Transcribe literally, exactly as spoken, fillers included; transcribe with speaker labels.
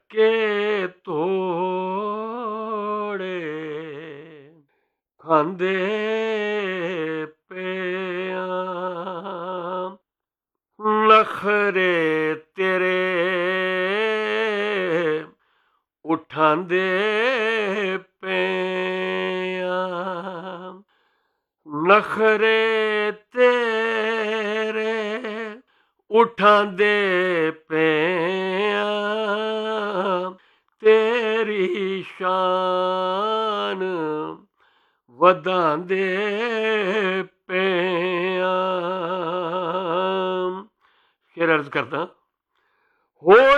Speaker 1: ਕੇ ਤੋੜੇ ਖਾਂਦੇ ਪਿਆਂ, ਨਖਰੇ ਤੇਰੇ ਉਠਾਂਦੇ ਪਿਆਂ, ਨਖਰੇ ਤੇਰੇ ਉਠਾਂਦੇ ਪਿਆਂ, ਤੇਰੀ ਸ਼ਾਨ ਵਧਾਂਦੇ ਪਿਆਂ। ਫਿਰ ਅਰਜ਼ ਕਰਦਾ, ਹੋਰ